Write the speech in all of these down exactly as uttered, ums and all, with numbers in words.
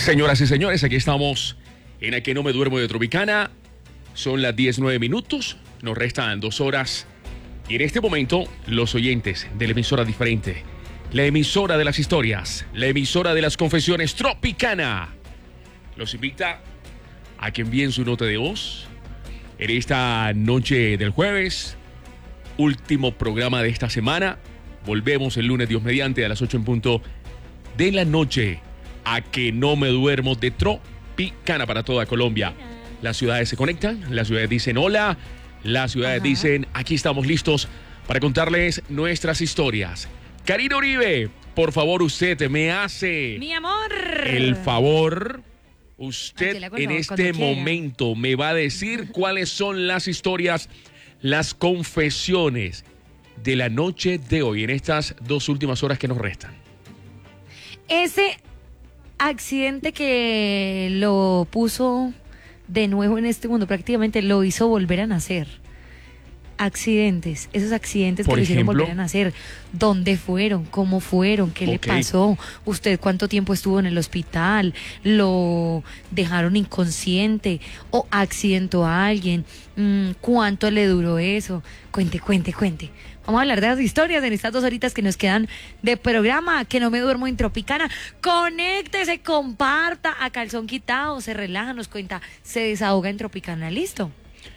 Señoras y señores, aquí estamos en A Que No Me Duermo de Tropicana. Son las diez nueve minutos, nos restan dos horas. Y en este momento, los oyentes de la emisora diferente, la emisora de las historias, la emisora de las confesiones Tropicana, los invita a que envíen su nota de voz en esta noche del jueves, último programa de esta semana. Volvemos el lunes, Dios mediante, a las ocho en punto de la noche. A Que No Me Duermo de Tropicana para toda Colombia. Las ciudades se conectan, las ciudades dicen hola, las ciudades Ajá. dicen aquí estamos listos para contarles nuestras historias. Karina Uribe, por favor, usted me hace mi amor el favor. Usted en este momento me va a decir cuáles son las historias, las confesiones de la noche de hoy, en estas dos últimas horas que nos restan. Ese accidente que lo puso de nuevo en este mundo, prácticamente lo hizo volver a nacer. Accidentes, esos accidentes Por que lo hicieron ejemplo, volver a nacer. ¿Dónde fueron? ¿Cómo fueron? ¿Qué okay. le pasó? ¿Usted cuánto tiempo estuvo en el hospital? ¿Lo dejaron inconsciente? ¿O accidentó a alguien? ¿Cuánto le duró eso? Cuente, cuente, cuente. Vamos a hablar de las historias en estas dos horitas que nos quedan de programa. Que no me duermo en Tropicana. Conéctese, comparta a calzón quitado, se relaja, nos cuenta, se desahoga en Tropicana. ¿Listo?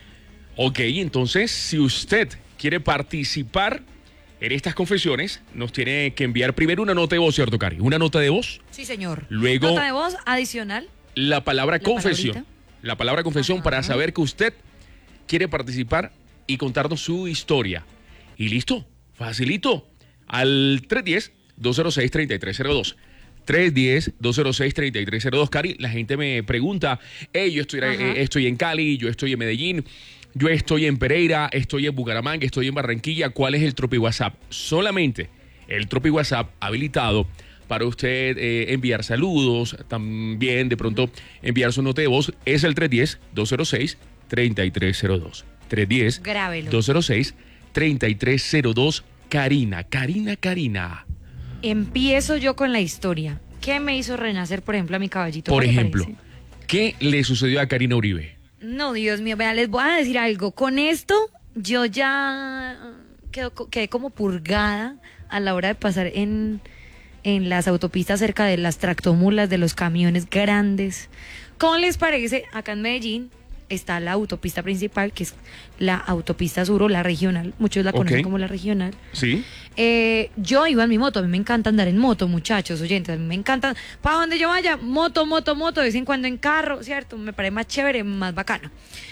Ok, entonces, si usted quiere participar en estas confesiones, nos tiene que enviar primero una nota de voz, ¿cierto, Cari? Una nota de voz. Sí, señor. Luego, nota de voz adicional. La palabra la confesión. Palabrita. La palabra confesión Ajá. para saber que usted quiere participar y contarnos su historia. Y listo, facilito. Al tres uno cero, dos cero seis, tres tres cero dos. tres uno cero, dos cero seis, tres tres cero dos. Cari, la gente me pregunta, hey, yo estoy, eh, estoy en Cali, yo estoy en Medellín, yo estoy en Pereira, estoy en Bucaramanga, estoy en Barranquilla. ¿Cuál es el Tropi WhatsApp? Solamente el Tropi WhatsApp habilitado para usted eh, enviar saludos, también de pronto enviar su nota de voz, es el tres uno cero, dos cero seis, tres tres cero dos. tres uno cero, dos cero seis, tres tres cero dos. Karina, Karina, Karina. Empiezo yo con la historia. ¿Qué me hizo renacer, por ejemplo, a mi caballito? Por ejemplo, ¿qué le sucedió a Karina Uribe? No, Dios mío, vea, les voy a decir algo. Con esto, yo ya quedo, quedé como purgada a la hora de pasar en, en las autopistas cerca de las tractomulas, de los camiones grandes. ¿Cómo les parece? Acá en Medellín está la autopista principal, que es la autopista sur o la regional. Muchos la conocen okay. como la regional. Sí. Eh, yo iba en mi moto. A mí me encanta andar en moto, muchachos, oyentes. A mí me encanta, para donde yo vaya, moto, moto, moto, de vez en cuando en carro, ¿cierto? Me parece más chévere, más bacano.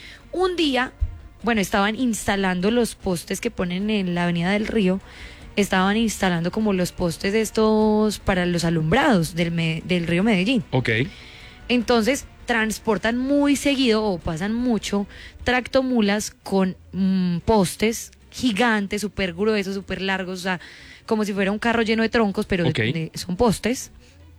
Un día, bueno, estaban instalando los postes que ponen en la Avenida del Río. Estaban instalando como los postes estos para los alumbrados del, me, del río Medellín. Ok. Entonces, transportan muy seguido o pasan mucho tractomulas con mmm, postes gigantes, súper gruesos, súper largos, o sea, como si fuera un carro lleno de troncos, pero okay. de, de, son postes.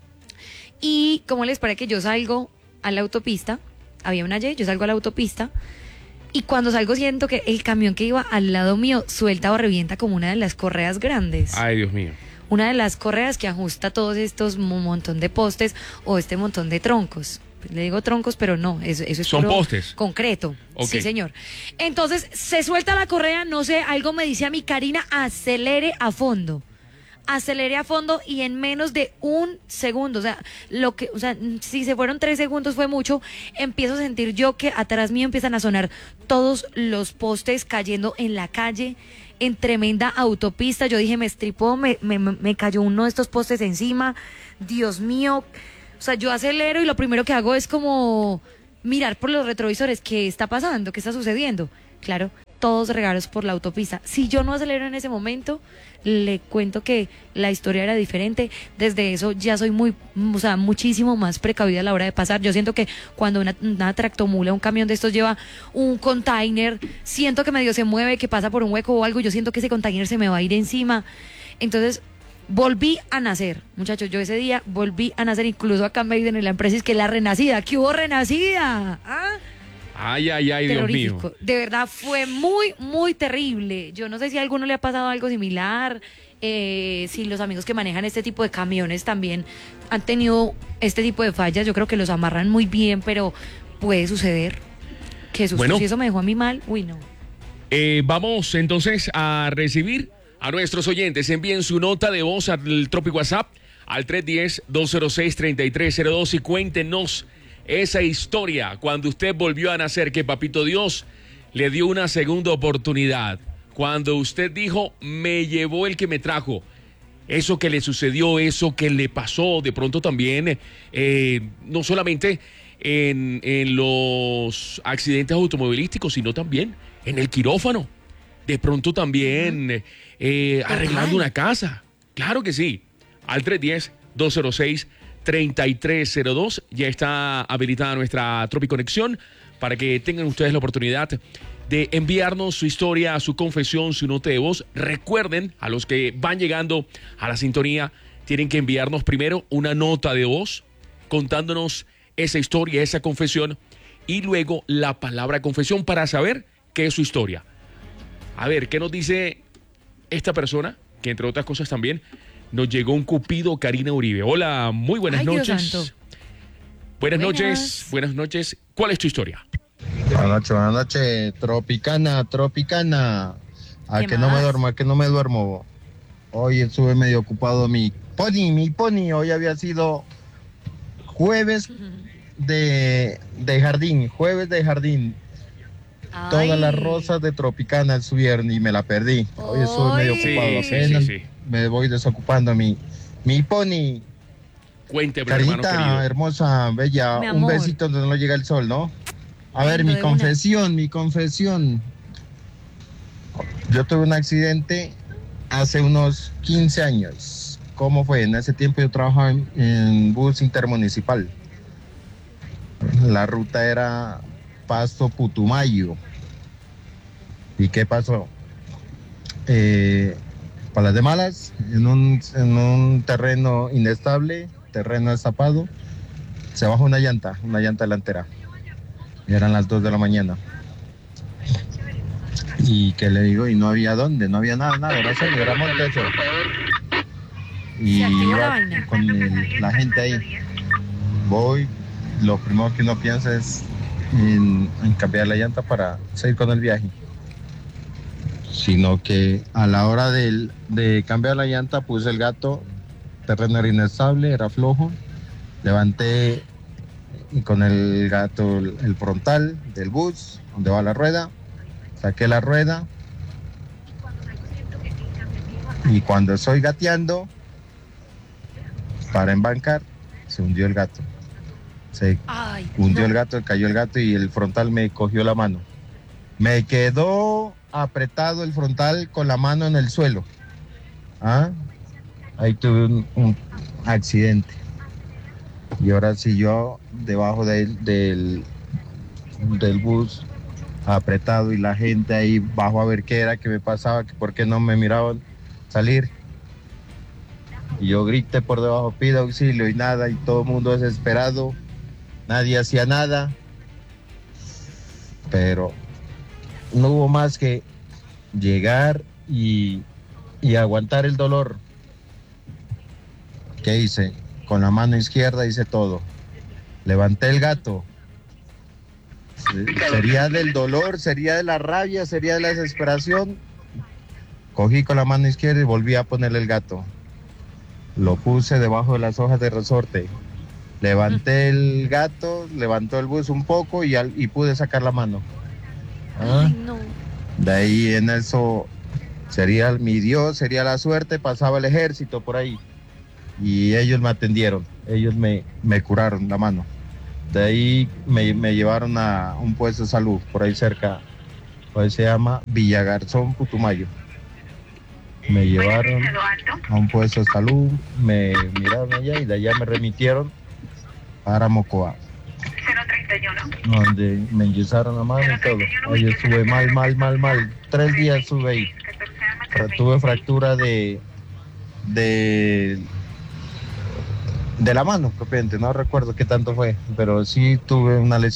Y como les parece que yo salgo a la autopista, había una Y, yo salgo a la autopista, y cuando salgo siento que el camión que iba al lado mío suelta o revienta como una de las correas grandes. Ay, Dios mío. Una de las correas que ajusta todos estos montón de postes o este montón de troncos. Le digo troncos, pero no, eso, eso es son postes. Concreto. Okay. Sí, señor. Entonces, se suelta la correa, no sé, algo me dice a mi Karina, acelere a fondo. Acelere a fondo y en menos de un segundo, o sea, lo que, o sea, si se fueron tres segundos fue mucho, empiezo a sentir yo que atrás mío empiezan a sonar todos los postes cayendo en la calle, en tremenda autopista. Yo dije, me estripó, me, me, me cayó uno de estos postes encima, Dios mío. O sea, yo acelero y lo primero que hago es como mirar por los retrovisores qué está pasando, qué está sucediendo. Claro, todos regados por la autopista. Si yo no acelero en ese momento, le cuento que la historia era diferente. Desde eso ya soy muy, o sea, muchísimo más precavida a la hora de pasar. Yo siento que cuando una, una tractomula, un camión de estos lleva un container, siento que medio se mueve, que pasa por un hueco o algo, yo siento que ese container se me va a ir encima. Entonces, volví a nacer, muchachos, yo ese día volví a nacer, incluso acá me dicen en la empresa, es que la renacida, ¿qué hubo renacida? ¿Ah? Ay, ay, ay, Dios mío. De verdad, fue muy, muy terrible. Yo no sé si a alguno le ha pasado algo similar, eh, si los amigos que manejan este tipo de camiones también han tenido este tipo de fallas. Yo creo que los amarran muy bien, pero puede suceder. Que susto, Bueno. si eso me dejó a mí mal, uy no. Eh, vamos entonces a recibir a nuestros oyentes. Envíen su nota de voz al Tropic WhatsApp al tres uno cero, dos cero seis, tres tres cero dos y cuéntenos esa historia cuando usted volvió a nacer, que Papito Dios le dio una segunda oportunidad. Cuando usted dijo, me llevó el que me trajo. Eso que le sucedió, eso que le pasó, de pronto también, eh, no solamente en, en los accidentes automovilísticos, sino también en el quirófano. De pronto también eh, arreglando una casa. Claro que sí. Al tres uno cero, dos cero seis, tres tres cero dos ya está habilitada nuestra Tropi Conexión para que tengan ustedes la oportunidad de enviarnos su historia, su confesión, su nota de voz. Recuerden, a los que van llegando a la sintonía, tienen que enviarnos primero una nota de voz contándonos esa historia, esa confesión, y luego la palabra confesión para saber qué es su historia. A ver, ¿qué nos dice esta persona? Que entre otras cosas también nos llegó un cupido, Karina Uribe. Hola, muy buenas Ay, Dios noches. santo. Buenas, Buenas. noches, buenas noches. ¿Cuál es tu historia? Buenas noches, buenas noches, Tropicana, Tropicana. A ¿Qué que no me más? duermo, a que no me duermo. Hoy estuve medio ocupado mi pony, mi pony. Hoy había sido jueves de, de jardín, jueves de jardín. Ay. Todas las rosas de Tropicana subieron y me la perdí. Hoy estuve medio Ay. ocupado, Sí, apenas sí, sí. me voy desocupando mi, mi pony. Cuénteme, hermano Carita querido. hermosa, bella, Mi un amor. besito donde no llega el sol, ¿no? A ver, Lindo, mi de una. confesión, mi confesión. Yo tuve un accidente hace unos quince años. ¿Cómo fue? En ese tiempo yo trabajaba en, en bus intermunicipal. La ruta era Pasto Putumayo. ¿Y qué pasó? Eh, para las de malas, en un, en un terreno inestable, terreno destapado, se bajó una llanta, una llanta delantera. Eran las dos de la mañana. Y que le digo, y no había dónde, no había nada, nada, no sé, era monte eso. Y Se activó la iba vaina. con el- la gente ahí. Voy, lo primero que uno piensa es en, en cambiar la llanta para seguir con el viaje. Sino que a la hora del- de cambiar la llanta puse el gato, terreno era inestable, era flojo, levanté y con el gato el, el frontal del bus, donde va la rueda, saqué la rueda y cuando estoy gateando para embancar, se hundió el gato. Se Ay, hundió no. el gato, cayó el gato y el frontal me cogió la mano. Me quedó apretado el frontal con la mano en el suelo. ¿Ah? Ahí tuve un, un accidente. Y ahora sí yo debajo del, del, del bus apretado y la gente ahí bajo a ver qué era, qué me pasaba, que por qué no me miraban salir. Y yo grité por debajo, pido auxilio y nada, y todo el mundo desesperado, nadie hacía nada. Pero no hubo más que llegar y, y aguantar el dolor. ¿Qué hice? Con la mano izquierda hice todo. Levanté el gato. Se- Sería del dolor, sería de la rabia, sería de la desesperación. Cogí con la mano izquierda y volví a ponerle el gato. Lo puse debajo de las hojas de resorte. Levanté el gato, levantó el bus un poco y, al- y pude sacar la mano. ¿Ah? Ay, no. De ahí en eso sería mi Dios, sería la suerte, pasaba el ejército por ahí. Y ellos me atendieron, ellos me, me curaron la mano. De ahí me, me llevaron a un puesto de salud por ahí cerca, pues se llama Villagarzón, Putumayo. Me llevaron a un puesto de salud, me miraron allá y de allá me remitieron para Mocoa, donde me enyesaron la mano y todo. Ahí estuve mal, mal, mal, mal. Tres días estuve ahí. Fra- Tuve fractura de, de, de la mano, propiamente. No recuerdo qué tanto fue, pero sí tuve una lesión.